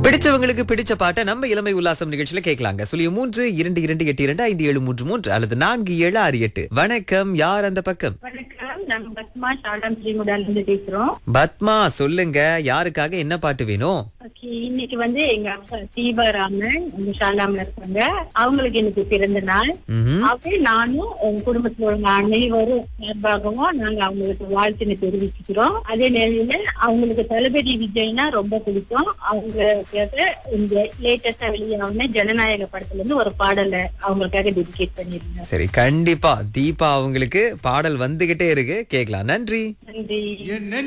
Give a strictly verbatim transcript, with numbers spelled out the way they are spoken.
பிடிச்சவங்களுக்கு பிடிச்ச பாட்டை நம்ம இளமை உல்லாசம் நிகழ்ச்சியில கேட்கலாங்க. சொல்லி மூன்று இரண்டு இரண்டு எட்டு இரண்டு ஐந்து ஏழு மூன்று மூன்று அல்லது நான்கு ஏழு ஆறு எட்டு. வணக்கம், யார் அந்த பக்கம்? வணக்கம், நாங்க பத்மா ஷாலாம் ஸ்ரீமுடால இருந்து பேசுறோம். பத்மா, சொல்லுங்க, யாருக்காக என்ன பாட்டு வேணும்? ஓகே, இன்னைக்கு வந்து எங்க அப்பா தீபாராமன் இந்த ஷாலாம்ல இருக்காங்க. அவங்களுக்கு எனக்கு பிறந்த நாள். ம்ஹும். அப்படி நானும் எங்க குடும்பத்துல உள்ள அனைவரும் சார்பாகவும் நாங்க அவங்களுக்கு வாழ்த்துன்னு தெரிவிச்சுக்கிறோம். அதே நேரத்துல அவங்களுக்கு தளபதி விஜய்னா ரொம்ப பிடிக்கும். அவங்களுக்காக இந்த லேட்டஸ்டா வெளியான ஜனநாயக படத்துல இருந்து ஒரு பாடலை அவங்களுக்காக டெடிகேட் பண்ணிருந்தேன். சரி, கண்டிப்பா தீபா அவங்களுக்கு பாடல் வந்துகிட்டே இருக்கு, கேட்கலாம். நன்றி. நன்றி.